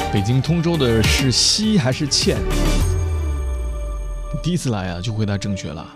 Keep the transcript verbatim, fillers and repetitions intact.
北京通州的是西还是欠？第一次来啊，就回答正确了。